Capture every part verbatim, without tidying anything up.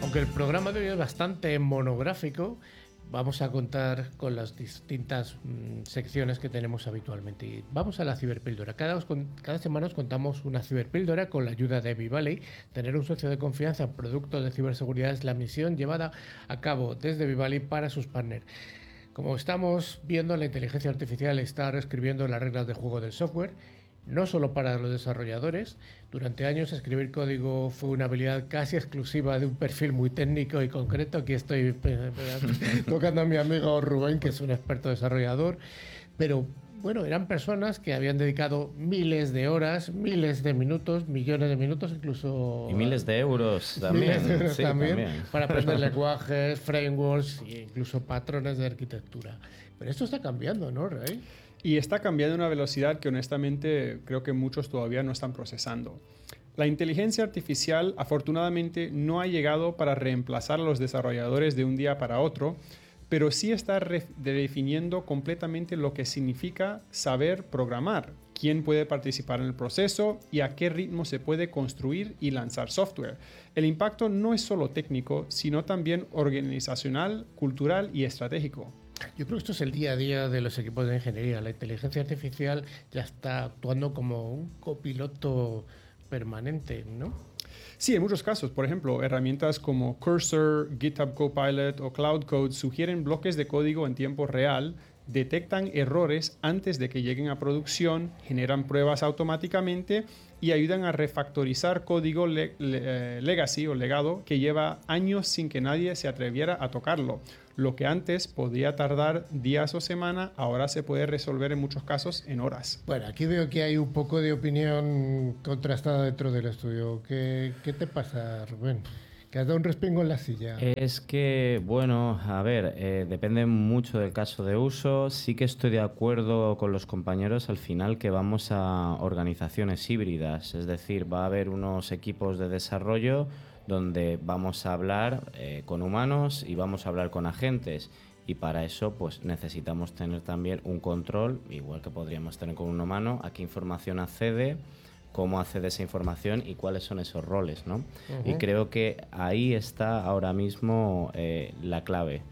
Aunque el programa de hoy es bastante monográfico, vamos a contar con las distintas mmm, secciones que tenemos habitualmente. Y vamos a la ciberpíldora. Cada, cada semana os contamos una ciberpíldora con la ayuda de Vivalley. Tener un socio de confianza en productos de ciberseguridad es la misión llevada a cabo desde Vivalley para sus partners. Como estamos viendo, la inteligencia artificial está reescribiendo las reglas de juego del software, no solo para los desarrolladores. Durante años escribir código fue una habilidad casi exclusiva de un perfil muy técnico y concreto. Aquí estoy tocando a mi amigo Rubén, que es un experto desarrollador, pero bueno, eran personas que habían dedicado miles de horas, miles de minutos, millones de minutos, incluso... Y miles de euros también. Miles de euros sí, también, también, para aprender lenguajes, frameworks e incluso patrones de arquitectura. Pero esto está cambiando, ¿no, Rey? Y está cambiando a una velocidad que honestamente creo que muchos todavía no están procesando. La inteligencia artificial afortunadamente no ha llegado para reemplazar a los desarrolladores de un día para otro, pero sí está redefiniendo completamente lo que significa saber programar, quién puede participar en el proceso y a qué ritmo se puede construir y lanzar software. El impacto no es solo técnico, sino también organizacional, cultural y estratégico. Yo creo que esto es el día a día de los equipos de ingeniería. La inteligencia artificial ya está actuando como un copiloto permanente, ¿no? Sí, en muchos casos. Por ejemplo, herramientas como Cursor, GitHub Copilot o Cloud Code sugieren bloques de código en tiempo real, detectan errores antes de que lleguen a producción, generan pruebas automáticamente y ayudan a refactorizar código le- le- legacy o legado que lleva años sin que nadie se atreviera a tocarlo. Lo que antes podía tardar días o semanas, ahora se puede resolver en muchos casos en horas. Bueno, aquí veo que hay un poco de opinión contrastada dentro del estudio. ¿Qué, qué te pasa, Rubén? Que has dado un respingo en la silla. Es que, bueno, a ver, eh, depende mucho del caso de uso. Sí que estoy de acuerdo con los compañeros al final que vamos a organizaciones híbridas. Es decir, va a haber unos equipos de desarrollo donde vamos a hablar eh, con humanos y vamos a hablar con agentes. Y para eso pues necesitamos tener también un control, igual que podríamos tener con un humano, a qué información accede, cómo accede esa información y cuáles son esos roles, ¿no? Uh-huh. Y creo que ahí está ahora mismo eh, la clave.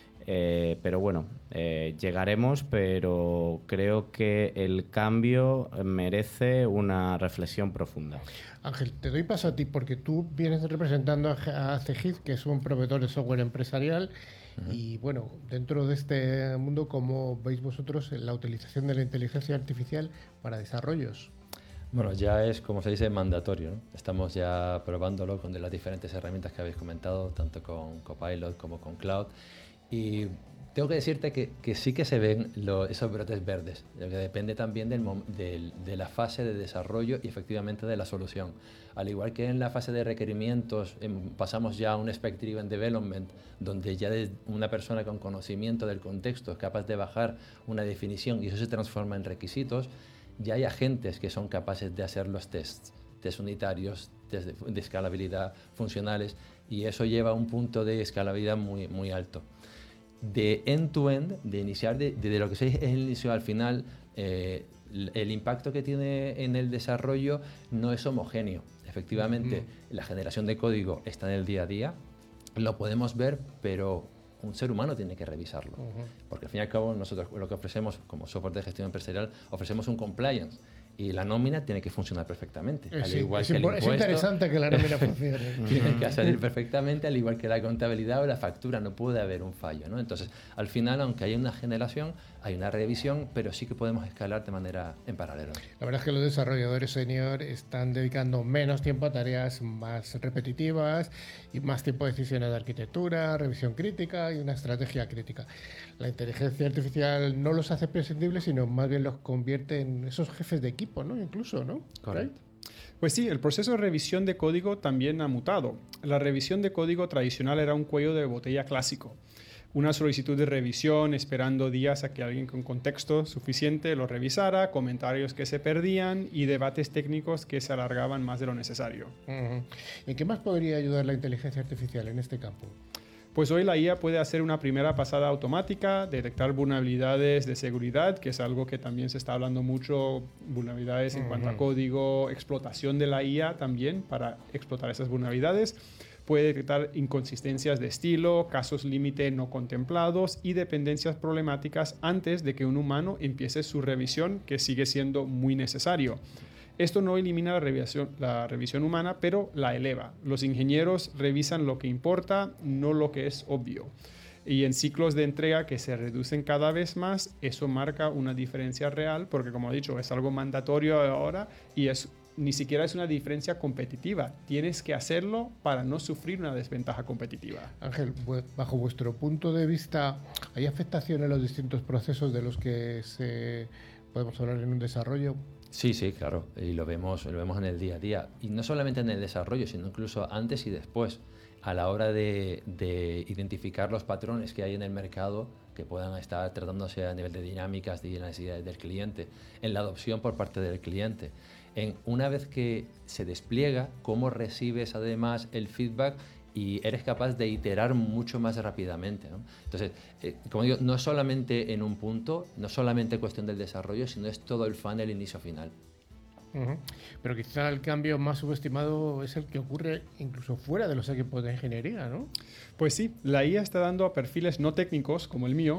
Eh, pero bueno, eh, llegaremos, pero creo que el cambio merece una reflexión profunda. Ángel, te doy paso a ti porque tú vienes representando a Cegid, que es un proveedor de software empresarial. Uh-huh. Y bueno, dentro de este mundo, ¿cómo veis vosotros la utilización de la inteligencia artificial para desarrollos? Bueno, ya es, como se dice, mandatorio, ¿no? Estamos ya probándolo con de las diferentes herramientas que habéis comentado, tanto con Copilot como con Cloud. Y tengo que decirte que, que sí que se ven lo, esos brotes verdes, lo que depende también del, del, de la fase de desarrollo y efectivamente de la solución. Al igual que en la fase de requerimientos en, pasamos ya a un Spec-Driven Development, donde ya una persona con conocimiento del contexto es capaz de bajar una definición y eso se transforma en requisitos. Ya hay agentes que son capaces de hacer los tests, test unitarios, test de, de escalabilidad funcionales, y eso lleva a un punto de escalabilidad muy, muy alto. De end-to-end, de iniciar, de, de lo que se es el inicio al final, eh, el impacto que tiene en el desarrollo no es homogéneo. Efectivamente, uh-huh. la generación de código está en el día a día, lo podemos ver, pero un ser humano tiene que revisarlo. Uh-huh. Porque al fin y al cabo nosotros lo que ofrecemos como software de gestión empresarial, ofrecemos un compliance. Y la nómina tiene que funcionar perfectamente. Eh, al sí, igual es, que el es interesante que la nómina funcione. Tiene que salir perfectamente, al igual que la contabilidad o la factura. No puede haber un fallo, ¿no? Entonces, al final, aunque haya una generación, hay una revisión, pero sí que podemos escalar de manera en paralelo. La verdad es que los desarrolladores senior están dedicando menos tiempo a tareas más repetitivas y más tiempo a decisiones de arquitectura, revisión crítica y una estrategia crítica. La inteligencia artificial no los hace prescindibles, sino más bien los convierte en esos jefes de equipo, ¿no? Incluso, ¿no? Correcto. Pues sí, el proceso de revisión de código también ha mutado. La revisión de código tradicional era un cuello de botella clásico. Una solicitud de revisión esperando días a que alguien con contexto suficiente lo revisara, comentarios que se perdían y debates técnicos que se alargaban más de lo necesario. Uh-huh. ¿En qué más podría ayudar la inteligencia artificial en este campo? Pues hoy la I A puede hacer una primera pasada automática, detectar vulnerabilidades de seguridad, que es algo que también se está hablando mucho, vulnerabilidades en uh-huh. cuanto a código, explotación de la I A también para explotar esas vulnerabilidades. Puede detectar inconsistencias de estilo, casos límite no contemplados y dependencias problemáticas antes de que un humano empiece su revisión, que sigue siendo muy necesario. Esto no elimina la revisión, la revisión humana, pero la eleva. Los ingenieros revisan lo que importa, no lo que es obvio. Y en ciclos de entrega que se reducen cada vez más, eso marca una diferencia real, porque como he dicho, es algo mandatorio ahora y es, ni siquiera es una diferencia competitiva. Tienes que hacerlo para no sufrir una desventaja competitiva. Ángel, bajo vuestro punto de vista, ¿hay afectación en los distintos procesos de los que se podemos hablar en un desarrollo? Sí, sí, claro, y lo vemos, lo vemos en el día a día. Y no solamente en el desarrollo, sino incluso antes y después, a la hora de, de identificar los patrones que hay en el mercado que puedan estar tratándose a nivel de dinámicas de necesidades del cliente, en la adopción por parte del cliente. En, una vez que se despliega, cómo recibes además el feedback y eres capaz de iterar mucho más rápidamente, ¿no? Entonces, eh, como digo, no es solamente en un punto, no es solamente cuestión del desarrollo, sino es todo el funnel inicio-final. Uh-huh. Pero quizá el cambio más subestimado es el que ocurre incluso fuera de los equipos de ingeniería, ¿no? Pues sí, la I A está dando a perfiles no técnicos, como el mío,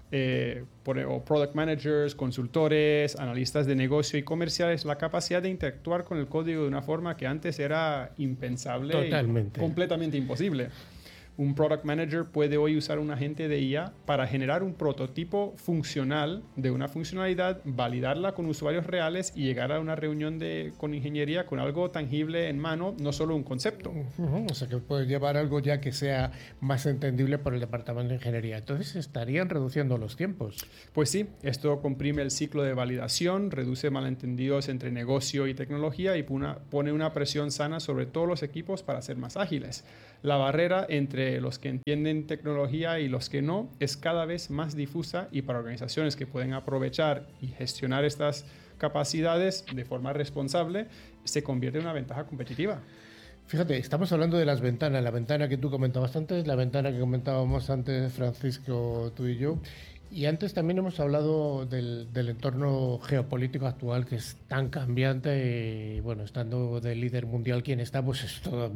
Eh, por, o product managers, consultores, analistas de negocio y comerciales, la capacidad de interactuar con el código de una forma que antes era impensable Totalmente. y completamente imposible. Un product manager puede hoy usar un agente de I A para generar un prototipo funcional de una funcionalidad, validarla con usuarios reales y llegar a una reunión de, con ingeniería con algo tangible en mano, no solo un concepto. Uh-huh. O sea, que puede llevar algo ya que sea más entendible por el departamento de ingeniería. Entonces, estarían reduciendo los tiempos. Pues sí, esto comprime el ciclo de validación, reduce malentendidos entre negocio y tecnología y pone una presión sana sobre todos los equipos para ser más ágiles. La barrera entre los que entienden tecnología y los que no es cada vez más difusa y para organizaciones que pueden aprovechar y gestionar estas capacidades de forma responsable se convierte en una ventaja competitiva. Fíjate, estamos hablando de las ventanas, la ventana que tú comentabas antes, la ventana que comentábamos antes Francisco, tú y yo. Y antes también hemos hablado del, del entorno geopolítico actual que es tan cambiante y bueno, estando de líder mundial quien está, pues es todo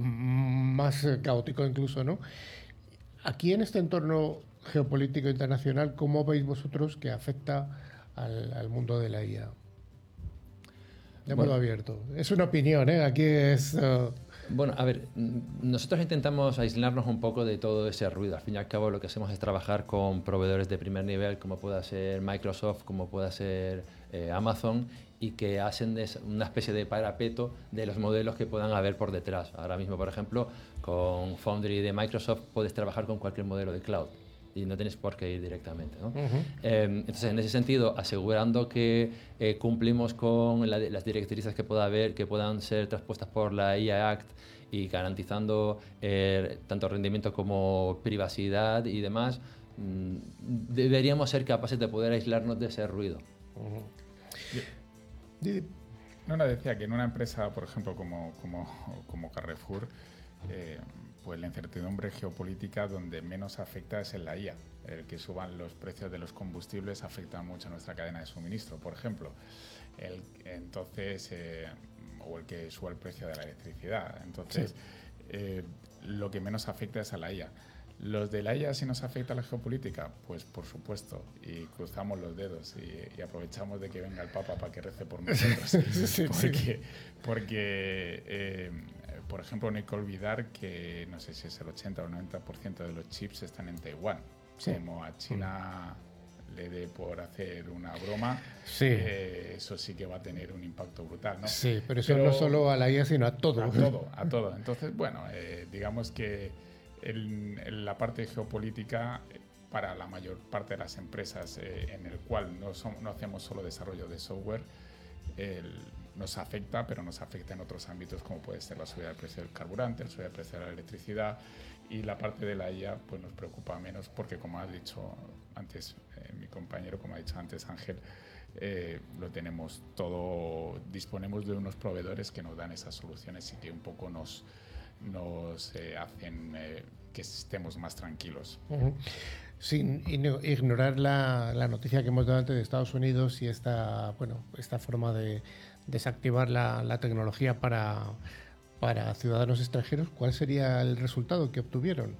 más caótico incluso, ¿no? Aquí en este entorno geopolítico internacional, ¿cómo veis vosotros que afecta al, al mundo de la I A? De modo bueno. abierto. Es una opinión, ¿eh? Aquí es... Uh... Bueno, a ver, nosotros intentamos aislarnos un poco de todo ese ruido. Al fin y al cabo lo que hacemos es trabajar con proveedores de primer nivel, como pueda ser Microsoft, como pueda ser eh, Amazon, y que hacen una especie de parapeto de los modelos que puedan haber por detrás. Ahora mismo, por ejemplo, con Foundry de Microsoft puedes trabajar con cualquier modelo de cloud y no tienes por qué ir directamente, ¿no? Uh-huh. eh, entonces, en ese sentido, asegurando que eh, cumplimos con la, las directrices que pueda haber, que puedan ser traspuestas por la I A Act y garantizando eh, tanto rendimiento como privacidad y demás, mmm, deberíamos ser capaces de poder aislarnos de ese ruido. Uh-huh. No, no, decía que en una empresa, por ejemplo, como, como, como Carrefour, eh, pues la incertidumbre geopolítica donde menos afecta es en la I A. El que suban los precios de los combustibles afecta mucho a nuestra cadena de suministro, por ejemplo. El, entonces, eh, o el que suba el precio de la electricidad. Entonces, sí. eh, lo que menos afecta es a la I A. ¿Los de la I A sí nos afecta a la geopolítica? Pues por supuesto, y cruzamos los dedos y, y aprovechamos de que venga el Papa para que rece por nosotros. sí, porque, sí. porque eh, por ejemplo, no hay que olvidar que, no sé si es el ochenta o noventa por ciento de los chips están en Taiwán. Sí. Como a China mm. le dé por hacer una broma, sí. eh, eso sí que va a tener un impacto brutal, ¿no? Sí, pero eso pero, no solo a la I A, sino a todo. A todo, a todo. Entonces, bueno, eh, digamos que en, en la parte geopolítica, para la mayor parte de las empresas eh, en el cual no, son, no hacemos solo desarrollo de software, el, nos afecta, pero nos afecta en otros ámbitos como puede ser la subida del precio del carburante, la subida del precio de la electricidad, y la parte de la I A pues nos preocupa menos porque, como ha dicho antes eh, mi compañero, como ha dicho antes Ángel, eh, lo tenemos todo, disponemos de unos proveedores que nos dan esas soluciones y que un poco nos, nos eh, hacen eh, que estemos más tranquilos. Uh-huh. Sin ignorar la, la noticia que hemos dado antes de Estados Unidos y esta, bueno, esta forma de desactivar la, la tecnología para, para ciudadanos extranjeros, ¿cuál sería el resultado que obtuvieron?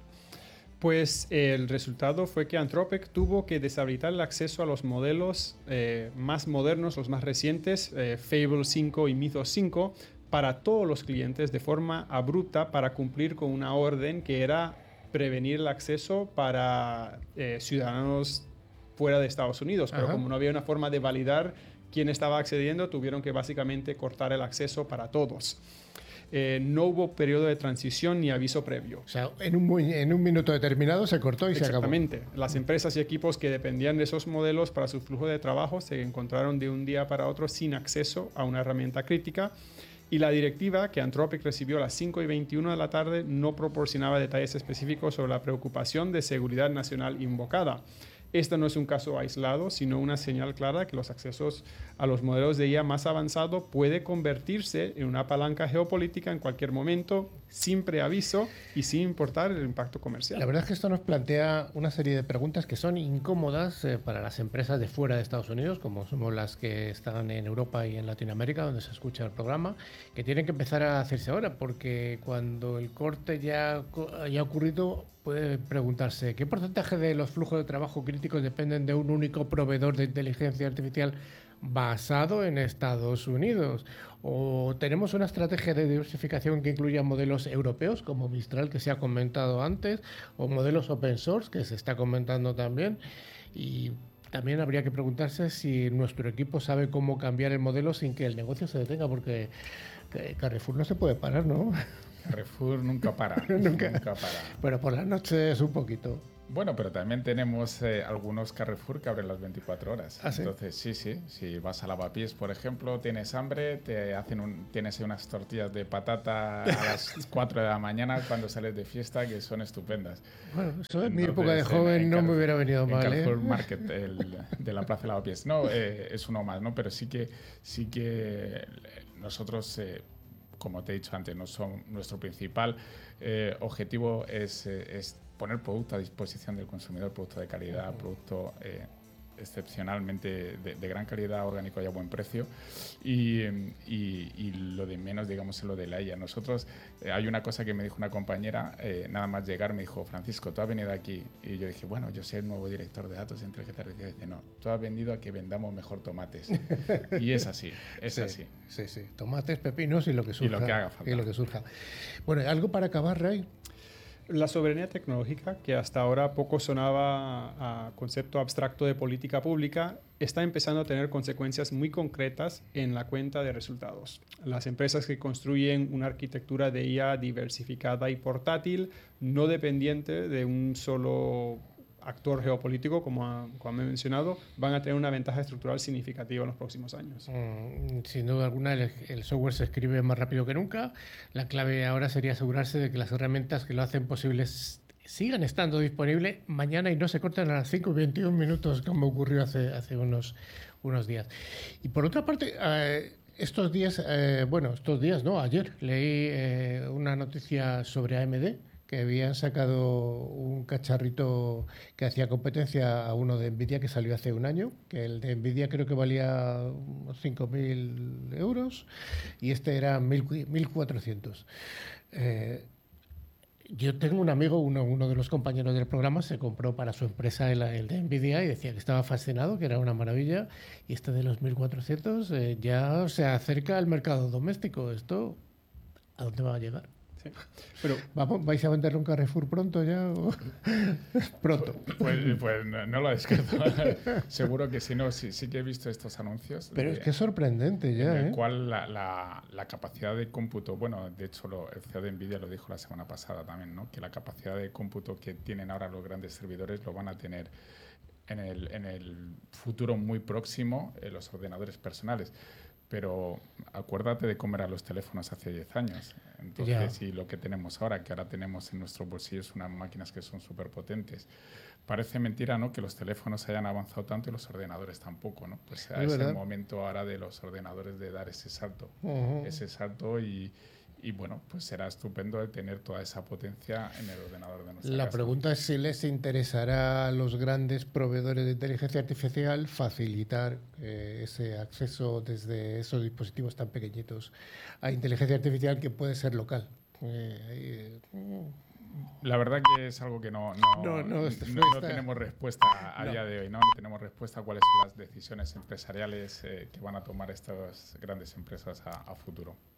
Pues el resultado fue que Anthropic tuvo que deshabilitar el acceso a los modelos eh, más modernos, los más recientes, eh, Fable cinco y Mythos cinco, para todos los clientes de forma abrupta para cumplir con una orden que era prevenir el acceso para eh, ciudadanos fuera de Estados Unidos. Pero Ajá. como no había una forma de validar quién estaba accediendo, tuvieron que básicamente cortar el acceso para todos. Eh, no hubo periodo de transición ni aviso previo. O sea, en un, en un minuto determinado se cortó y se acabó. Exactamente. Las empresas y equipos que dependían de esos modelos para su flujo de trabajo se encontraron de un día para otro sin acceso a una herramienta crítica. Y la directiva que Anthropic recibió a las cinco y veintiuno de la tarde no proporcionaba detalles específicos sobre la preocupación de seguridad nacional invocada. Esto no es un caso aislado, sino una señal clara que los accesos a los modelos de I A más avanzados puede convertirse en una palanca geopolítica en cualquier momento, sin preaviso y sin importar el impacto comercial. La verdad es que esto nos plantea una serie de preguntas que son incómodas eh, para las empresas de fuera de Estados Unidos, como somos las que están en Europa y en Latinoamérica, donde se escucha el programa, que tienen que empezar a hacerse ahora, porque cuando el corte ya haya ocurrido, puede preguntarse ¿qué porcentaje de los flujos de trabajo críticos dependen de un único proveedor de inteligencia artificial basado en Estados Unidos? ¿O tenemos una estrategia de diversificación que incluya modelos europeos como Mistral, que se ha comentado antes, o modelos open source, que se está comentando también? Y también habría que preguntarse si nuestro equipo sabe cómo cambiar el modelo sin que el negocio se detenga, porque Carrefour no se puede parar, ¿no? Carrefour nunca para. nunca. nunca para. Pero por las noches un poquito. Bueno, pero también tenemos eh, algunos Carrefour que abren las veinticuatro horas. ¿Ah, sí? Entonces, sí, sí. Si vas a Lavapiés, por ejemplo, tienes hambre, te hacen un, tienes unas tortillas de patata a las cuatro de la mañana cuando sales de fiesta, que son estupendas. Bueno, eso en Entonces, mi época de joven en, en no Carrefour, me hubiera venido mal. En Carrefour ¿eh? Market el, de la Plaza de Lavapiés. No, eh, es uno más, ¿no? Pero sí que, sí que nosotros... Eh, como te he dicho antes, no son, nuestro principal eh, objetivo es, eh, es poner producto a disposición del consumidor, producto de calidad, producto eh, excepcionalmente de, de gran calidad, orgánico y a buen precio. Y, y, y lo de menos, digamos, es lo de la I A. Nosotros, eh, hay una cosa que me dijo una compañera, eh, nada más llegar, me dijo, Francisco, tú has venido aquí. Y yo dije, bueno, yo soy el nuevo director de datos de inteligencia artificial. Y dice, no, tú has venido a que vendamos mejor tomates. Y es así, es sí, así. Sí, sí, tomates, pepinos y lo que surja. Y lo que haga falta. Y lo que surja. Bueno, ¿algo para acabar, Ray? La soberanía tecnológica, que hasta ahora poco sonaba a concepto abstracto de política pública, está empezando a tener consecuencias muy concretas en la cuenta de resultados. Las empresas que construyen una arquitectura de I A diversificada y portátil, no dependiente de un solo actor geopolítico, como, como he mencionado, van a tener una ventaja estructural significativa en los próximos años. Mm, sin duda alguna, el, el software se escribe más rápido que nunca. La clave ahora sería asegurarse de que las herramientas que lo hacen posible sigan estando disponibles mañana y no se corten a las cinco y veintiún minutos, como ocurrió hace, hace unos, unos días. Y por otra parte, eh, estos días, eh, bueno, estos días, no, ayer leí eh, una noticia sobre A M D, que habían sacado un cacharrito que hacía competencia a uno de Nvidia que salió hace un año, que el de Nvidia creo que valía unos cinco mil euros y este era mil cuatrocientos. Eh, yo tengo un amigo, uno, uno de los compañeros del programa, se compró para su empresa el, el de Nvidia y decía que estaba fascinado, que era una maravilla, y este de los mil cuatrocientos eh, ya se acerca al mercado doméstico. ¿Esto a dónde va a llegar? Sí. Pero, ¿Vamos, ¿Vais a vender un Carrefour pronto ya? Pronto. Pues, pues no, no lo descarto. Seguro que sí, no, sí, sí que he visto estos anuncios. Pero de, es que es sorprendente ya. En el ¿eh? cual la, la, la capacidad de cómputo, bueno, de hecho lo, el C E O de Nvidia lo dijo la semana pasada también, ¿no? Que la capacidad de cómputo que tienen ahora los grandes servidores lo van a tener en el, en el futuro muy próximo en los ordenadores personales. Pero acuérdate de cómo eran los teléfonos hace diez años. Entonces, yeah. Y lo que tenemos ahora, que ahora tenemos en nuestros bolsillos unas máquinas que son súper potentes. Parece mentira, ¿no?, que los teléfonos hayan avanzado tanto y los ordenadores tampoco, ¿no? Pues es, es el momento ahora de los ordenadores de dar ese salto. Uh-huh. Ese salto y, y bueno, pues será estupendo el tener toda esa potencia en el ordenador de nuestra La casa. pregunta es si les interesará a los grandes proveedores de inteligencia artificial facilitar eh, ese acceso desde esos dispositivos tan pequeñitos a inteligencia artificial que puede ser local. Eh, eh, La verdad que es algo que no, no, No, no, no- no no está- tenemos respuesta a No. día de hoy, ¿no? No tenemos respuesta a cuáles son las decisiones empresariales eh, que van a tomar estas grandes empresas a, a futuro.